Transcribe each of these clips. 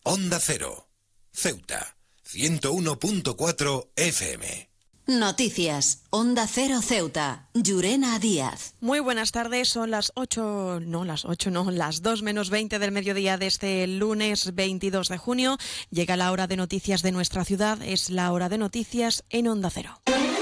Onda Cero, Ceuta, 101.4 FM. Noticias, Onda Cero Ceuta, Llurena Díaz. Muy buenas tardes, son las 2:20 del mediodía de este lunes 22 de junio. Llega la hora de noticias de nuestra ciudad, es la hora de noticias en Onda Cero.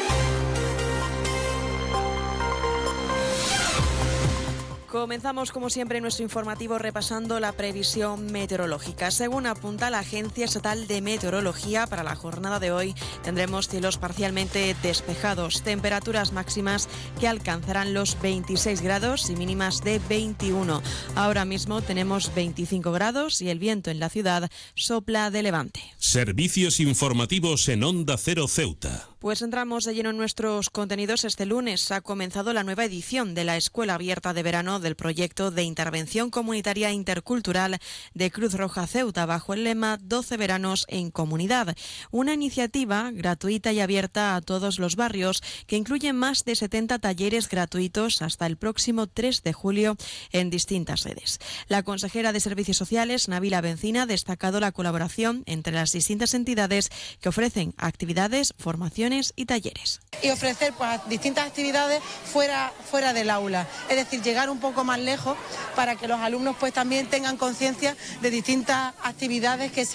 Comenzamos, como siempre, nuestro informativo repasando la previsión meteorológica. Según apunta la Agencia Estatal de Meteorología, para la jornada de hoy tendremos cielos parcialmente despejados, temperaturas máximas que alcanzarán los 26 grados y mínimas de 21. Ahora mismo tenemos 25 grados y el viento en la ciudad sopla de levante. Servicios informativos en Onda Cero Ceuta. Pues entramos de lleno en nuestros contenidos. Este lunes ha comenzado la nueva edición de la Escuela Abierta de Verano del proyecto de intervención comunitaria intercultural de Cruz Roja Ceuta bajo el lema 12 veranos en comunidad. Una iniciativa gratuita y abierta a todos los barrios que incluye más de 70 talleres gratuitos hasta el próximo 3 de julio en distintas sedes. La consejera de Servicios Sociales, Nabila Bencina, ha destacado la colaboración entre las distintas entidades que ofrecen actividades, formaciones y talleres. Y ofrecer distintas actividades fuera del aula, es decir, llegar un poco más lejos para que los alumnos también tengan conciencia de distintas actividades que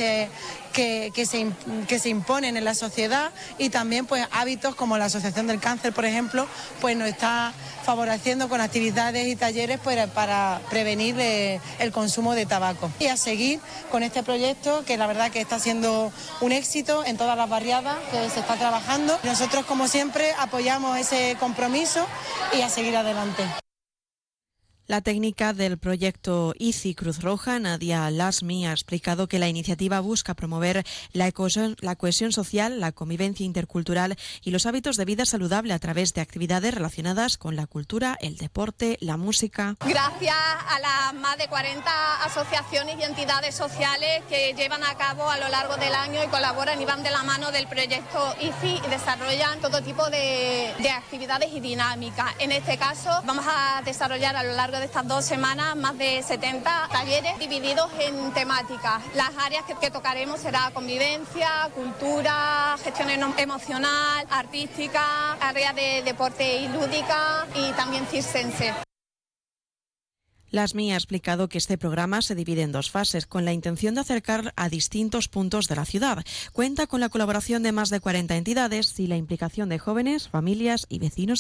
se imponen en la sociedad y también hábitos como la Asociación del Cáncer, por ejemplo, nos está favoreciendo con actividades y talleres para prevenir el consumo de tabaco. Y a seguir con este proyecto que la verdad que está siendo un éxito en todas las barriadas que se está trabajando. Nosotros, como siempre, apoyamos ese compromiso y a seguir adelante. La técnica del proyecto ICI Cruz Roja, Nadia Lasmi, ha explicado que la iniciativa busca promover la cohesión social, la convivencia intercultural y los hábitos de vida saludable a través de actividades relacionadas con la cultura, el deporte, la música. Gracias a las más de 40 asociaciones y entidades sociales que llevan a cabo a lo largo del año y colaboran y van de la mano del proyecto ICI y desarrollan todo tipo de actividades y dinámicas. En este caso vamos a desarrollar a lo largo de estas 2 semanas más de 70 talleres divididos en temáticas. Las áreas que tocaremos será convivencia, cultura, gestión emocional, artística, área de deporte y lúdica y también circense. Lasmi ha explicado que este programa se divide en 2 fases, con la intención de acercar a distintos puntos de la ciudad. Cuenta con la colaboración de más de 40 entidades y la implicación de jóvenes, familias y vecinos.